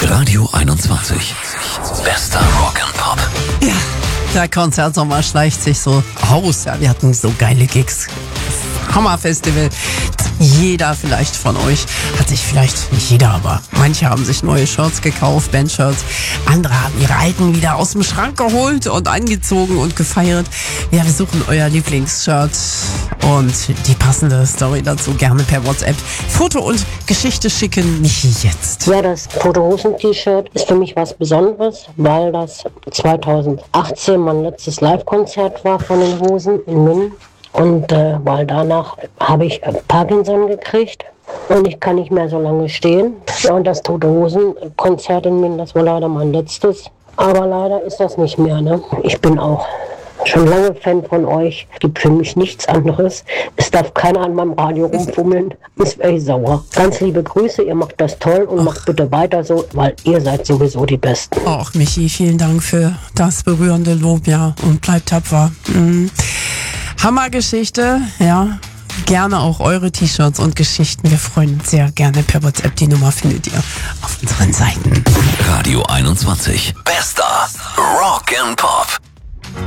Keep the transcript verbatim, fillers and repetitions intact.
Radio einundzwanzig. Bester Rock'n'Pop. Ja, der Konzertsommer schleicht sich so aus. Ja, wir hatten so geile Gigs. Hammerfestival. Jeder vielleicht von euch hat sich vielleicht, nicht jeder, aber manche haben sich neue Shirts gekauft, Bandshirts. Andere haben ihre alten wieder aus dem Schrank geholt und angezogen und gefeiert. Ja, wir suchen euer Lieblingsshirt und die passende Story dazu gerne per WhatsApp. Foto und Geschichte schicken, nicht jetzt. Ja, das Tote Hosen-T-Shirt ist für mich was Besonderes, weil das zweitausendachtzehn mein letztes Live-Konzert war von den Hosen in München. Und äh, weil danach habe ich äh, Parkinson gekriegt und ich kann nicht mehr so lange stehen. Ja, und das Tote Hosen-Konzert in München, das war leider mein letztes. Aber leider ist das nicht mehr, ne? Ich bin auch schon lange Fan von euch. Es gibt für mich nichts anderes. Es darf keiner an meinem Radio rumfummeln. Ist echt sauer. Ganz liebe Grüße, ihr macht das toll und Ach. macht bitte weiter so, weil ihr seid sowieso die Besten. Ach, Michi, vielen Dank für das berührende Lob, ja. Und bleibt tapfer. Mhm. Hammergeschichte, ja. Gerne auch eure T-Shirts und Geschichten. Wir freuen uns sehr gerne per WhatsApp. Die Nummer findet ihr auf unseren Seiten. Radio einundzwanzig. Bester Rock'n'Pop.